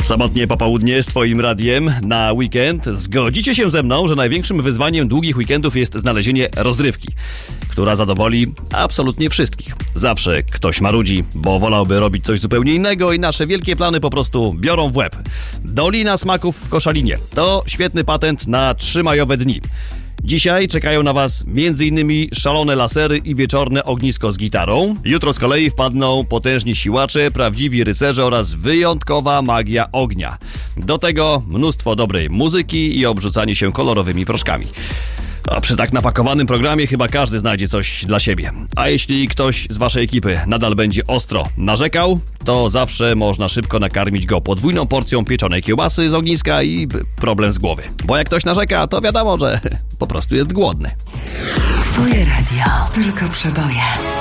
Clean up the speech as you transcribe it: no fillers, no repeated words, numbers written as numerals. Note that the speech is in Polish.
Samotnie popołudnie z twoim radiem na weekend. Zgodzicie się ze mną, że największym wyzwaniem długich weekendów jest znalezienie rozrywki, która zadowoli absolutnie wszystkich. Zawsze ktoś marudzi, bo wolałby robić coś zupełnie innego i nasze wielkie plany po prostu biorą w łeb. Dolina Smaków w Koszalinie to świetny patent na 3 majowe dni. Dzisiaj czekają na was m.in. szalone lasery i wieczorne ognisko z gitarą. Jutro z kolei wpadną potężni siłacze, prawdziwi rycerze oraz wyjątkowa magia ognia. Do tego mnóstwo dobrej muzyki i obrzucanie się kolorowymi proszkami. A przy tak napakowanym programie chyba każdy znajdzie coś dla siebie. A jeśli ktoś z waszej ekipy nadal będzie ostro narzekał, to zawsze można szybko nakarmić go podwójną porcją pieczonej kiełbasy z ogniska i problem z głowy. Bo jak ktoś narzeka, to wiadomo, że po prostu jest głodny. Twoje radio. Tylko przeboje.